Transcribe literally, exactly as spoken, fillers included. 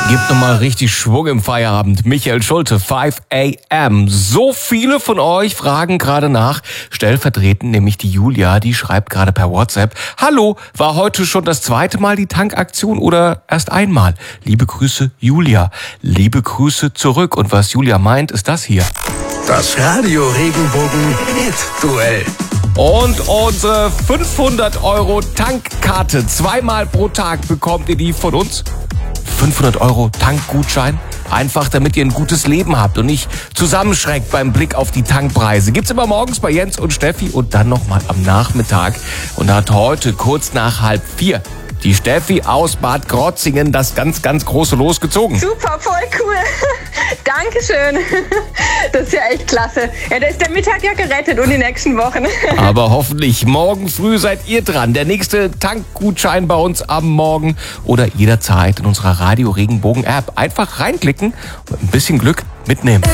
Gibt nochmal richtig Schwung im Feierabend. Michael Schulte, fünf a m. So viele von euch fragen gerade nach. Stellvertretend nämlich die Julia, die schreibt gerade per WhatsApp. Hallo, war heute schon das zweite Mal die Tankaktion oder erst einmal? Liebe Grüße, Julia. Liebe Grüße zurück. Und was Julia meint, ist das hier. Das Radio Regenbogen Hit-Duell. Und unsere fünfhundert Euro Tankkarte. Zweimal pro Tag bekommt ihr die von uns. fünfhundert Euro Tankgutschein. Einfach, damit ihr ein gutes Leben habt und nicht zusammenschreckt beim Blick auf die Tankpreise. Gibt's immer morgens bei Jens und Steffi und dann nochmal am Nachmittag. Und da hat heute kurz nach halb vier die Steffi aus Bad Krotzingen das ganz, ganz große losgezogen. Super, voll cool. Dankeschön. Das ist ja echt klasse. Ja, da ist der Mittag ja gerettet und die nächsten Wochen. Aber hoffentlich morgen früh seid ihr dran. Der nächste Tankgutschein bei uns am Morgen oder jederzeit in unserer Radio Regenbogen App. Einfach reinklicken und mit ein bisschen Glück mitnehmen.